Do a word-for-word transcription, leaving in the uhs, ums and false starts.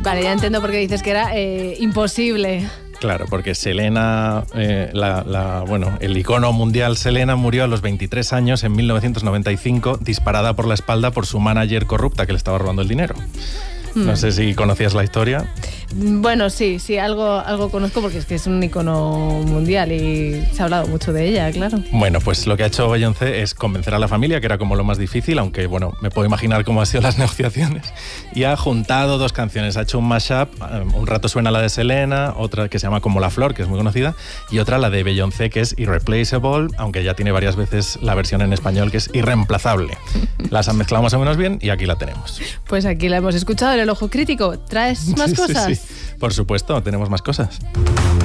Vale, ya entiendo por qué dices que era eh, imposible. Claro, porque Selena, eh, la, la, bueno, el icono mundial Selena murió a los veintitrés años en mil novecientos noventa y cinco, disparada por la espalda por su manager corrupta que le estaba robando el dinero. No sé si conocías la historia. Bueno, sí, sí, algo, algo conozco porque es que es un icono mundial y se ha hablado mucho de ella, claro. Bueno, pues lo que ha hecho Beyoncé es convencer a la familia, que era como lo más difícil, aunque bueno, me puedo imaginar cómo han sido las negociaciones, y ha juntado dos canciones, ha hecho un mashup, un rato suena la de Selena, otra que se llama Como la Flor, que es muy conocida, y otra la de Beyoncé, que es Irreplaceable, aunque ya tiene varias veces la versión en español, que es Irreemplazable. Las han mezclado más o menos bien y aquí la tenemos. Pues aquí la hemos escuchado en El Ojo Crítico. ¿Traes más sí, cosas? Sí, sí. Por supuesto, tenemos más cosas.